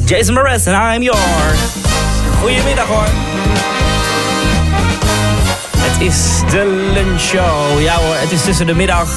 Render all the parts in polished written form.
Jason Mraz en I'm Yours. Goedemiddag hoor. Het is de lunchshow. Ja hoor, het is tussen de middag.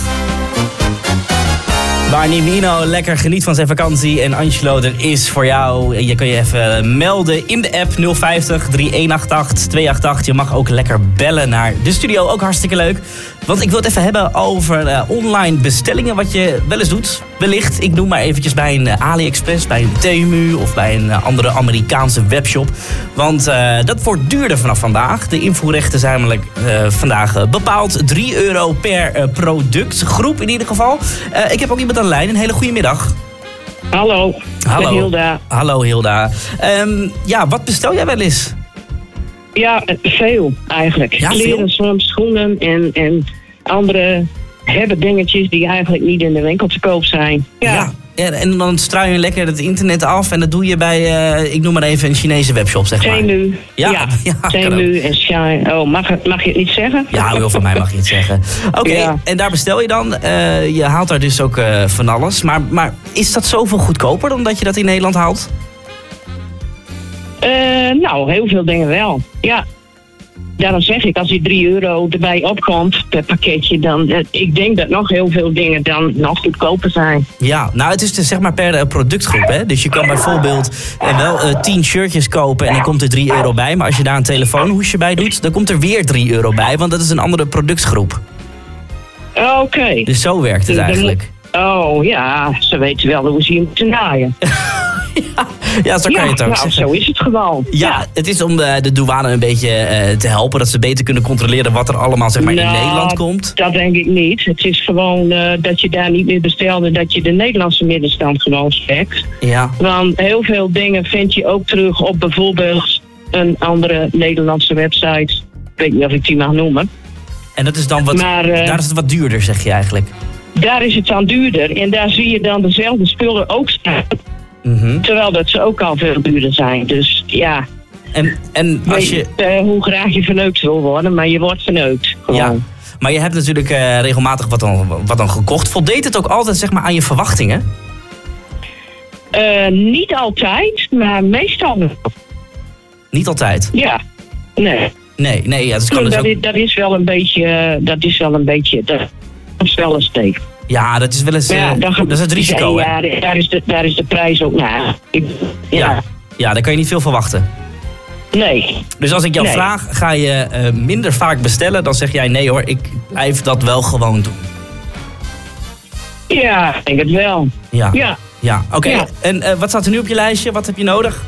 Waar Nino lekker geniet van zijn vakantie. En Angelo er is voor jou. Je kan je even melden in de app 050 3188 288. Je mag ook lekker bellen naar de studio. Ook hartstikke leuk. Want ik wil het even hebben over online bestellingen. Wat je wel eens doet. Wellicht, ik noem maar eventjes bij een AliExpress, bij een Temu of bij een andere Amerikaanse webshop. Want dat wordt duurder vanaf vandaag. De invoerrechten zijn namelijk vandaag bepaald. €3 per productgroep in ieder geval. Ik heb ook iemand aan de lijn. Een hele goede middag. Hallo, Hallo. met Hilda. Hallo Hilda. Ja, wat bestel jij wel eens? Ja, veel eigenlijk. Ja, Kleren, veel? soms schoenen en andere hebben dingetjes die eigenlijk niet in de winkel te koop zijn. Ja. En dan struin je lekker het internet af en dat doe je bij, ik noem maar even een Chinese webshop, zeg maar. Temu. Ja, kan Temu en Shine. Oh, mag je het niet zeggen? Ja, wel van mij mag je het zeggen. Oké, Ja. En daar bestel je dan. Je haalt daar dus ook van alles. Maar is dat zoveel goedkoper dan dat je dat in Nederland haalt? Nou, heel veel dingen wel. Ja. Daarom zeg ik, als die €3 erbij opkomt per pakketje, dan ik denk dat nog heel veel dingen dan nog goedkoper zijn. Ja, nou het is dus zeg maar per productgroep. Hè? Dus je kan bijvoorbeeld wel 10 shirtjes kopen en dan komt er €3 bij. Maar als je daar een telefoonhoesje bij doet, dan komt er weer €3 bij. Want dat is een andere productgroep. Oké. Dus zo werkt het eigenlijk. Oh ja, ze weten wel hoe ze je moeten naaien. Ja, zo kan je het ook nou, zeggen. zo is het gewoon. Ja, het is om de douane een beetje te helpen. Dat ze beter kunnen controleren wat er allemaal zeg maar, in Nederland komt. Dat denk ik niet. Het is gewoon dat je daar niet meer bestelt en dat je de Nederlandse middenstand gewoon spekt. Ja. Want heel veel dingen vind je ook terug op bijvoorbeeld een andere Nederlandse website. Ik weet niet of ik die mag noemen. En dat is dan wat, Maar, daar is het wat duurder, zeg je eigenlijk. Daar is het dan duurder en daar zie je dan dezelfde spullen ook staan. Mhm. Terwijl dat ze ook al veel duurder zijn. Dus ja, En als je... hoe graag je verneukt wil worden, maar je wordt verneukt. Gewoon. Ja, maar je hebt natuurlijk regelmatig wat dan gekocht. Voldeed het ook altijd zeg maar, aan je verwachtingen? Niet altijd, maar meestal wel. Niet altijd? Ja, nee. Nee, ja, dus kan dus ook... Dat is wel een beetje, dat is wel een steek. Ja, dat is wel eens... Maar dat is het risico, hè? Ja, daar is de prijs ook naar. Ja, daar kan je niet veel verwachten. Nee. Dus als ik jou vraag, ga je minder vaak bestellen, dan zeg jij nee hoor, ik blijf dat wel gewoon doen. Ja, ik denk het wel. Ja, oké. Ja. En wat staat er nu op je lijstje? Wat heb je nodig?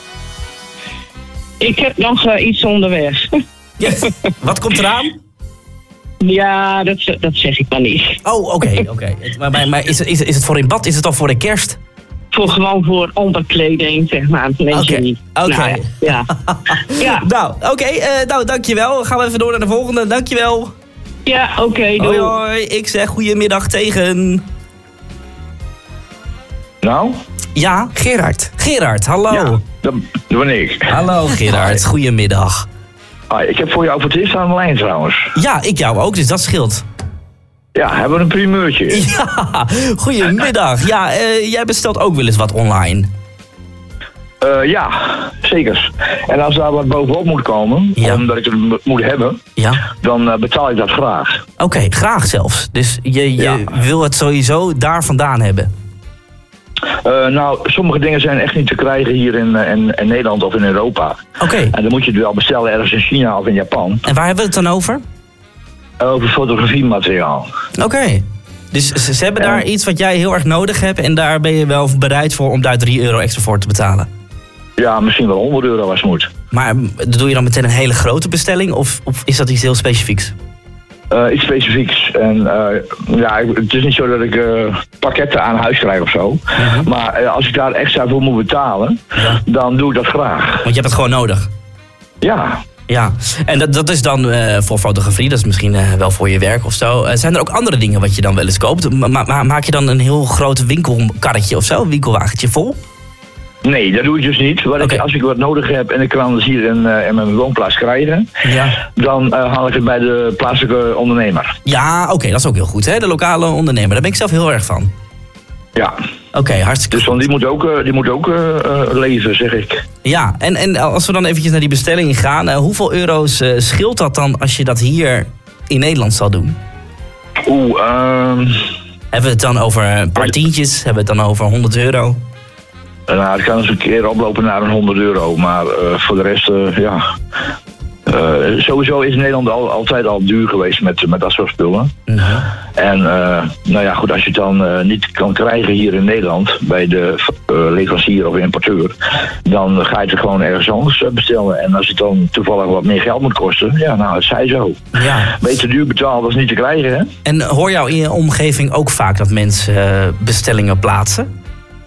Ik heb nog iets onderweg. Ja. Wat komt eraan? Ja, dat zeg ik maar niet. Oh, oké. Maar is het voor in bad? Is het al voor de kerst? Gewoon voor onderkleding, zeg maar. Oké. Nou, ja. Ja. Nou, dankjewel. Gaan we even door naar de volgende. Dankjewel. Ja, oké, doei. Hoi. Ik zeg goedemiddag tegen... Nou? Ja, Gerard, hallo. Ja, dat ben ik. Hallo Gerard, goedemiddag. Ik heb voor jou voor het eerst aan de lijn trouwens. Ja, ik jou ook, dus dat scheelt. Ja, hebben we een primeurtje. Ja, goedemiddag. Ja, jij bestelt ook wel eens wat online. Ja, zeker. En als daar wat bovenop moet komen, omdat ik het moet hebben, dan betaal ik dat graag. Oké, graag zelfs. Dus je wil het sowieso daar vandaan hebben? Nou, sommige dingen zijn echt niet te krijgen hier in Nederland of in Europa. Oké. En dan moet je het wel bestellen ergens in China of in Japan. En waar hebben we het dan over? Over fotografiemateriaal. Oké. Dus ze hebben daar iets wat jij heel erg nodig hebt en daar ben je wel bereid voor om daar €3 extra voor te betalen? Ja, misschien wel €100 als het moet. Maar doe je dan meteen een hele grote bestelling of is dat iets heel specifieks? Iets specifieks. En het is niet zo dat ik pakketten aan huis krijg of zo. Maar als ik daar extra voor moet betalen, dan doe ik dat graag. Want je hebt het gewoon nodig? Ja. Ja, en dat is dan voor fotografie, dat is misschien wel voor je werk of zo. Zijn er ook andere dingen wat je dan wel eens koopt? Maak je dan een heel groot winkelkarretje of zo, een winkelwagentje vol? Nee, dat doe ik dus niet. Als ik wat nodig heb en ik kan het hier in mijn woonplaats krijgen, dan haal ik het bij de plaatselijke ondernemer. Ja, oké, dat is ook heel goed, hè? De lokale ondernemer. Daar ben ik zelf heel erg van. Ja. Oké, hartstikke Dus goed. die moet ook leven, zeg ik. Ja, en als we dan eventjes naar die bestelling gaan. Hoeveel euro's scheelt dat dan als je dat hier in Nederland zal doen? Hebben we het dan over een paar tientjes? Hebben we het dan over €100? Nou, het kan eens een keer oplopen naar een €100. Maar voor de rest, ja... sowieso is Nederland altijd al duur geweest met dat soort spullen. Mhm. En nou ja, goed, als je het dan niet kan krijgen hier in Nederland bij de leverancier of importeur, dan ga je het gewoon ergens anders bestellen. En als het dan toevallig wat meer geld moet kosten, ja, nou, het zij zo. Ja. Beter duur betalen dan niet te krijgen, hè? En hoor jou in je omgeving ook vaak dat mensen bestellingen plaatsen?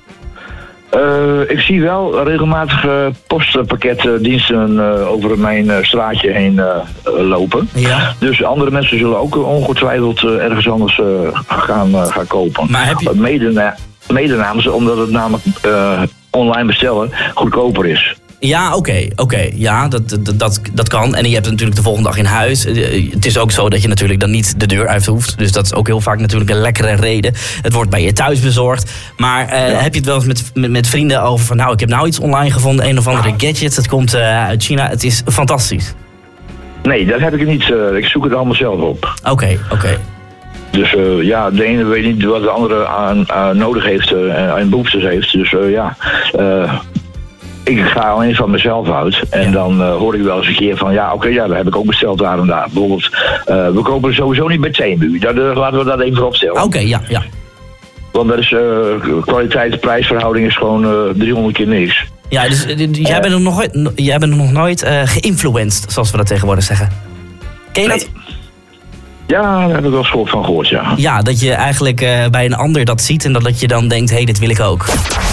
Ik zie wel regelmatig postpakketdiensten over mijn straatje heen lopen. Ja. Dus andere mensen zullen ook ongetwijfeld ergens anders gaan kopen. Maar heb je... Mede namens, omdat het namelijk online bestellen goedkoper is. Ja, oké. Ja, dat kan. En je hebt het natuurlijk de volgende dag in huis. Het is ook zo dat je natuurlijk dan niet de deur uit hoeft. Dus dat is ook heel vaak natuurlijk een lekkere reden. Het wordt bij je thuis bezorgd. Maar heb je het wel eens met vrienden over van... nou, ik heb nou iets online gevonden, een of andere gadget. Het komt uit China. Het is fantastisch. Nee, dat heb ik niet. Ik zoek het allemaal zelf op. Oké. Dus ja, de ene weet niet wat de andere aan nodig heeft en behoeftes heeft. Dus ja... ik ga alleen van mezelf uit. En dan hoor ik wel eens een keer van... ja, oké, dat heb ik ook besteld daar en daar. Bijvoorbeeld, we kopen sowieso niet bij Temu. Laten we dat even opstellen. Oké, ja. Want dat is kwaliteit-prijsverhouding is gewoon 300 keer niks. Ja, dus jij bent nog nooit geïnfluenced, zoals we dat tegenwoordig zeggen. Ken je dat? Ja, daar heb ik wel eens van gehoord, ja. Ja, dat je eigenlijk bij een ander dat ziet... en dat je dan denkt, hé, dit wil ik ook.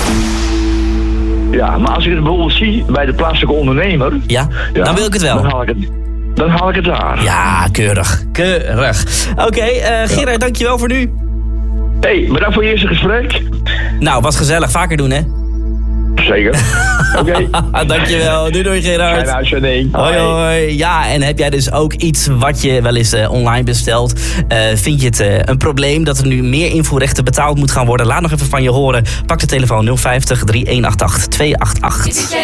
Ja, maar als ik het bijvoorbeeld zie bij de plaatselijke ondernemer... Ja, dan wil ik het wel. Dan haal ik het daar. Ja, keurig. Oké, Gerard, dankjewel voor nu. Hey, bedankt voor je eerste gesprek. Nou, was gezellig. Vaker doen, hè? Zeker. Oké. Dankjewel. Doei, Gerard. Fijne uitzending. Hoi. Ja, en heb jij dus ook iets wat je wel eens online bestelt? Vind je het een probleem dat er nu meer invoerrechten betaald moet gaan worden? Laat nog even van je horen. Pak de telefoon 050 3188 288.